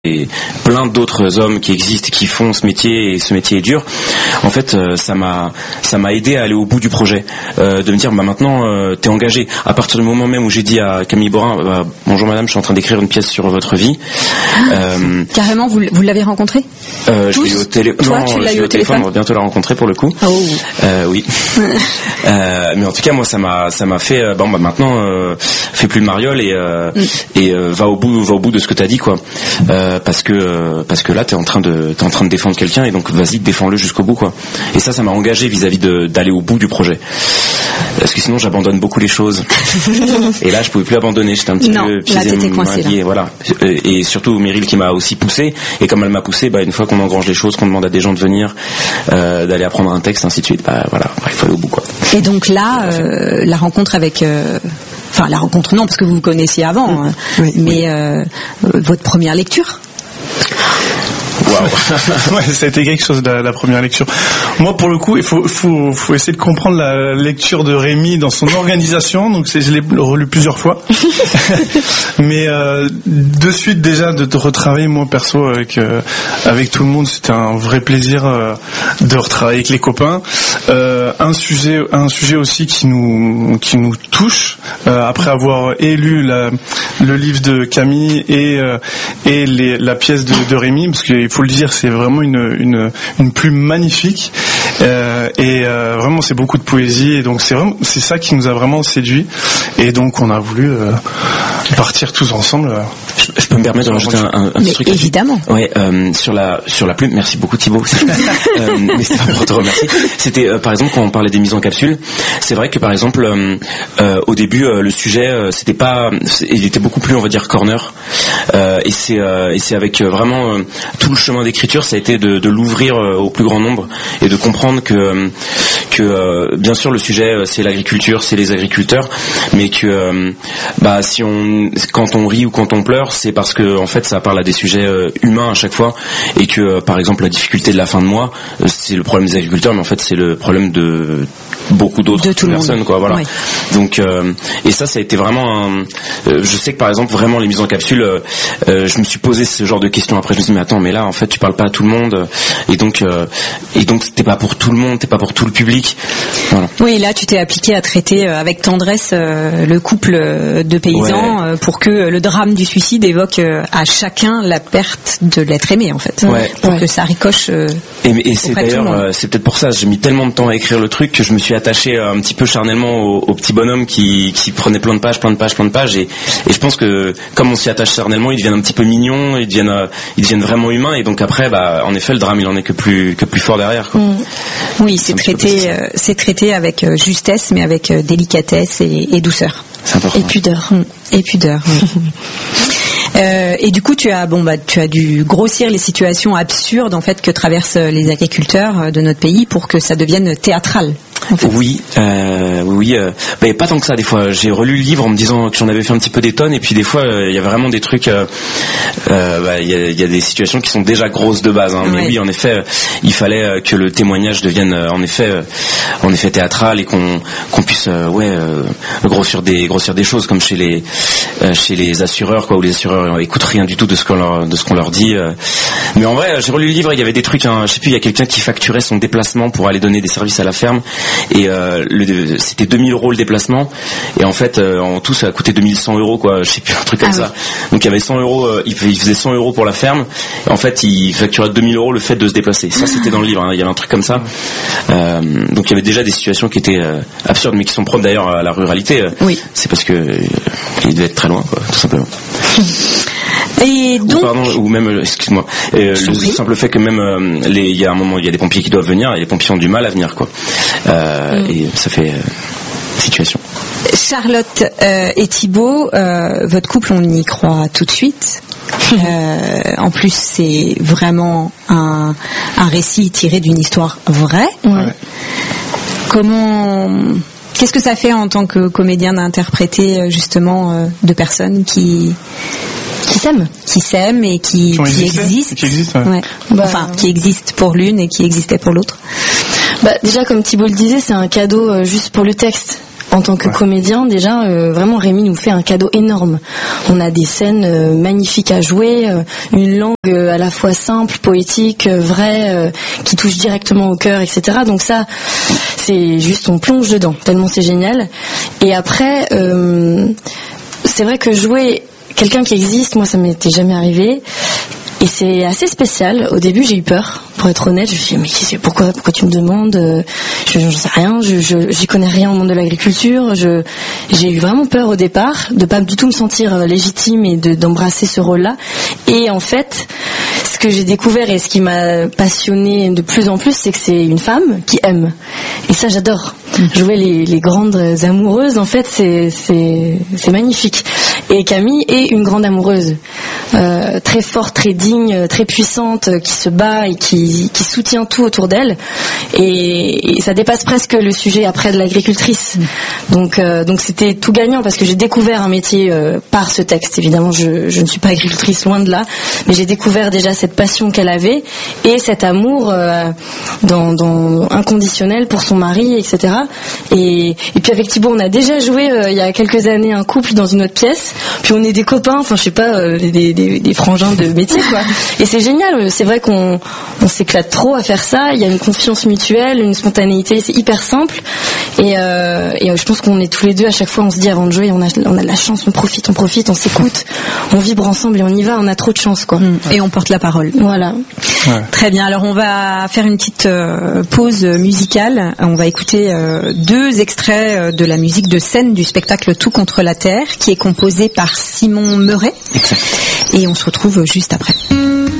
et plein d'autres hommes qui existent, qui font ce métier, et ce métier est dur. En fait, ça m'a aidé à aller au bout du projet, de me dire maintenant t'es engagé. À partir du moment même où j'ai dit à Camille Borin, bonjour madame, je suis en train d'écrire une pièce sur votre vie. Carrément, vous l'avez rencontré? Je l'ai eu au téléphone. On va bientôt la rencontrer pour le coup. Oh. Oui. Mais en tout cas, moi, ça m'a fait. Maintenant, fais plus de mariole et va au bout de ce que t'as dit, quoi. Parce que là, t'es en train de défendre quelqu'un, et donc vas-y, défends-le jusqu'au bout, quoi. Et ça m'a engagé vis-à-vis d'aller au bout du projet. Parce que sinon, j'abandonne beaucoup les choses. Et là, je pouvais plus abandonner. J'étais un petit peu piégé, coincé. Voilà. Et surtout Meryl qui m'a aussi poussé. Et comme elle m'a poussé, une fois qu'on engrange les choses, qu'on demande à des gens de venir, d'aller apprendre un texte, ainsi de suite, il faut aller au bout, quoi. Et donc là, la rencontre avec... Enfin, la rencontre non, parce que vous vous connaissiez avant, oui, mais votre première lecture? Waouh. Ouais, ça a été quelque chose la première lecture. Moi, pour le coup, il faut essayer de comprendre la lecture de Rémi dans son organisation. Donc, je l'ai relu plusieurs fois. Mais de suite déjà de retravailler, moi perso avec tout le monde, c'était un vrai plaisir de retravailler avec les copains. Un sujet aussi qui nous touche après avoir lu le livre de Camille et la pièce de Rémi, parce qu'il faut le dire, c'est vraiment une plume magnifique, et vraiment c'est beaucoup de poésie, et donc c'est ça qui nous a vraiment séduit, et donc on a voulu partir tous ensemble. Je peux me permettre de rajouter un petit truc évidemment. Ouais, sur la plume. Merci beaucoup Thibaut. Mais c'était pas pour te remercier. C'était par exemple quand on parlait des mises en capsule. C'est vrai que par exemple au début le sujet il était beaucoup plus, on va dire, corner. Et c'est avec vraiment tout le chemin d'écriture, ça a été de l'ouvrir au plus grand nombre et de comprendre que bien sûr le sujet c'est l'agriculture, c'est les agriculteurs, mais que quand on rit ou quand on pleure, c'est parce que en fait ça parle à des sujets humains à chaque fois, et que par exemple la difficulté de la fin de mois, c'est le problème des agriculteurs, mais en fait c'est le problème de beaucoup d'autres personnes, quoi. Voilà. Oui. Donc et ça a été vraiment je sais que par exemple vraiment les mises en capsule, je me suis posé ce genre de questions après. Je me suis dit mais attends, mais là en fait tu parles pas à tout le monde, et donc c'était pas pour tout le monde, t'es pas pour tout le public. Voilà. Oui, là tu t'es appliqué à traiter avec tendresse le couple de paysans, pour que le drame du suicide évoque à chacun la perte de l'être aimé, en fait, pour que ça ricoche. Et c'est d'ailleurs c'est peut-être pour ça, j'ai mis tellement de temps à écrire le truc que je me suis attaché un petit peu charnellement au petit bonhomme qui prenait plein de pages, et je pense que comme on s'y attache charnellement, ils deviennent un petit peu mignons, ils deviennent vraiment humains, et donc après en effet le drame il en est que plus fort derrière, quoi. Oui, c'est traité avec justesse, mais avec délicatesse et douceur. C'est important. Et pudeur. Et du coup, tu as dû grossir les situations absurdes en fait que traversent les agriculteurs de notre pays pour que ça devienne théâtral. En fait. Oui, mais pas tant que ça. Des fois, j'ai relu le livre en me disant que j'en avais fait un petit peu des tonnes, et puis des fois, il y a vraiment des trucs. Il y a des situations qui sont déjà grosses de base. Mais oui, en effet, il fallait que le témoignage devienne en effet théâtral, et qu'on puisse grossir des choses comme chez les assureurs, quoi, où les assureurs écoutent rien du tout de ce qu'on leur dit. Mais en vrai, j'ai relu le livre, il y avait des trucs. Je sais plus, il y a quelqu'un qui facturait son déplacement pour aller donner des services à la ferme. Et c'était 2000 € le déplacement, et en fait en tout ça a coûté 2100 €, quoi, je sais plus, un truc comme ça. Donc il y avait 100 €, il faisait 100 € pour la ferme, et en fait il facturait 2000 € le fait de se déplacer. Ça c'était dans le livre, il y avait un truc comme ça. Donc il y avait déjà des situations qui étaient absurdes, mais qui sont propres d'ailleurs à la ruralité. Oui. C'est parce que il devait être très loin, quoi, tout simplement. Et donc, ou même, excuse-moi, le simple fait que même il y a un moment, il y a des pompiers qui doivent venir, et les pompiers ont du mal à venir, quoi. Et ça fait situation. Charlotte et Thibaut, votre couple, on y croit tout de suite. En plus, c'est vraiment un récit tiré d'une histoire vraie. Ouais. Qu'est-ce que ça fait en tant que comédien d'interpréter justement deux personnes qui s'aiment et qui existent, ouais. Qui existent pour l'une et qui existaient pour l'autre. Déjà, comme Thibaut le disait, c'est un cadeau juste pour le texte. en tant que comédien, déjà, vraiment Rémi nous fait un cadeau énorme. On a des scènes magnifiques à jouer, une langue à la fois simple, poétique, vraie, qui touche directement au cœur, etc. Donc ça, c'est juste, on plonge dedans, tellement c'est génial. Et après, c'est vrai que jouer quelqu'un qui existe, moi ça m'était jamais arrivé. Et c'est assez spécial. Au début, j'ai eu peur, pour être honnête. Je me suis dit, mais pourquoi tu me demandes? J'en sais rien, j'y connais rien au monde de l'agriculture. J'ai eu vraiment peur au départ, de pas du tout me sentir légitime et d'embrasser ce rôle-là. Et en fait, ce que j'ai découvert et ce qui m'a passionnée de plus en plus, c'est que c'est une femme qui aime. Et ça, j'adore. Jouer les grandes amoureuses, en fait, c'est magnifique. Et Camille est une grande amoureuse, très forte, très digne, très puissante, qui se bat et qui soutient tout autour d'elle. Et ça dépasse presque le sujet après de l'agricultrice. Donc c'était tout gagnant parce que j'ai découvert un métier par ce texte. Évidemment, je ne suis pas agricultrice, loin de là, mais j'ai découvert déjà cette passion qu'elle avait et cet amour dans inconditionnel pour son mari, etc. Et puis avec Thibaut, on a déjà joué il y a quelques années un couple dans une autre pièce. Puis on est des copains, enfin je sais pas, des frangins de métier quoi. Et c'est génial, c'est vrai qu'on s'éclate trop à faire ça. Il y a une confiance mutuelle, une spontanéité, c'est hyper simple. Et je pense qu'on est tous les deux à chaque fois, on se dit avant de jouer, on a de la chance, on profite, on s'écoute, on vibre ensemble et on y va, on a trop de chance quoi. Et on porte la parole. Voilà. Ouais. Très bien. Alors on va faire une petite pause musicale. On va écouter 2 extraits de la musique de scène du spectacle Tout contre la Terre, qui est composé par Simon Meuret. Exact. Et on se retrouve juste après.